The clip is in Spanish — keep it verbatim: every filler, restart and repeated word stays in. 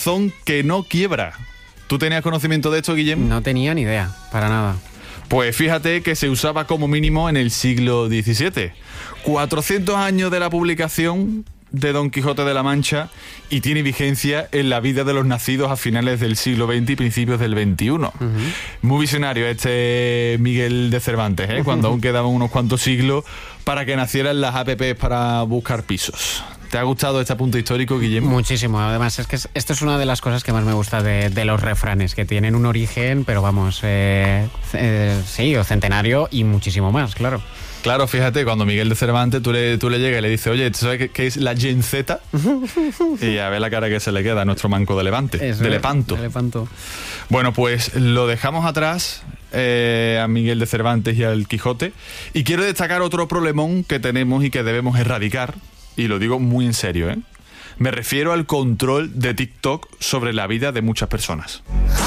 corazón que no quiebra. ¿Tú tenías conocimiento de esto, Guillem? No tenía ni idea, para nada. Pues fíjate que se usaba como mínimo en el siglo diecisiete. cuatrocientos años de la publicación de Don Quijote de la Mancha y tiene vigencia en la vida de los nacidos a finales del siglo veinte y principios del veintiuno. Uh-huh. Muy visionario este Miguel de Cervantes, ¿eh? Cuando aún quedaban unos cuantos siglos para que nacieran las apps para buscar pisos. ¿Te ha gustado este apunte histórico, Guillermo? Muchísimo. Además, es que esto es una de las cosas que más me gusta de, de los refranes, que tienen un origen, pero vamos, eh, eh, sí, o centenario y muchísimo más, claro. Claro, fíjate, cuando Miguel de Cervantes tú le, tú le llegas y le dices, oye, ¿tú sabes qué, qué es la Gen Z? Y a ver la cara que se le queda a nuestro manco de Levante, Eso, de Lepanto. de Lepanto. Bueno, pues lo dejamos atrás eh, a Miguel de Cervantes y al Quijote. Y quiero destacar otro problemón que tenemos y que debemos erradicar, y lo digo muy en serio, ¿eh? Me refiero al control de TikTok sobre la vida de muchas personas.